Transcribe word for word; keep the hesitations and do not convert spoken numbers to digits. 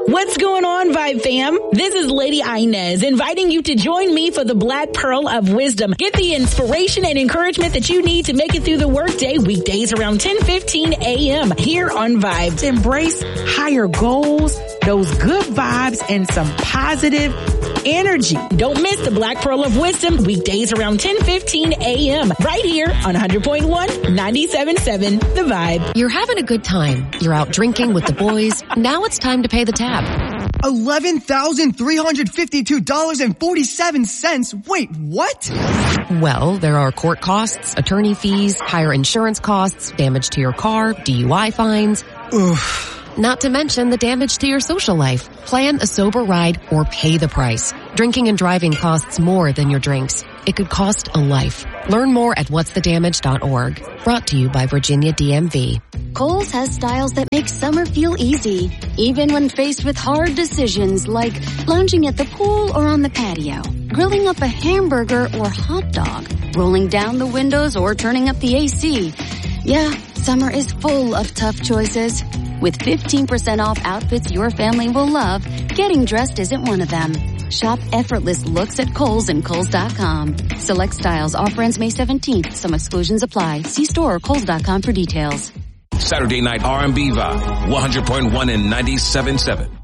What's going on, Vibe fam? This is Lady Inez inviting you to join me for the Black Pearl of Wisdom. Get the inspiration and encouragement that you need to make it through the workday weekdays around ten fifteen a.m. here on Vibe. Embrace higher goals, those good vibes, and some positive energy. Don't miss the Black Pearl of Wisdom weekdays around ten fifteen a.m. right here on one hundred point one, ninety-seven point seven The Vibe. You're having a good time. You're out drinking with the boys. Now it's time to pay the tab. eleven thousand three hundred fifty-two dollars and forty-seven cents. Wait, what? Well, there are court costs, attorney fees, higher insurance costs, damage to your car, D U I fines. Oof. Not to mention the damage to your social life. Plan a sober ride or pay the price. Drinking and driving costs more than your drinks. It could cost a life. Learn more at whats the damage dot org. Brought to you by Virginia D M V. Kohl's has styles that make summer feel easy, even when faced with hard decisions like lounging at the pool or on the patio, grilling up a hamburger or hot dog, rolling down the windows or turning up the A C. Yeah, summer is full of tough choices. With fifteen percent off outfits your family will love, getting dressed isn't one of them. Shop effortless looks at Kohl's and Kohl's dot com. Select styles. Offer ends May seventeenth. Some exclusions apply. See store or Kohl's dot com for details. Saturday Night R and B Vibe, one hundred point one and ninety-seven point seven.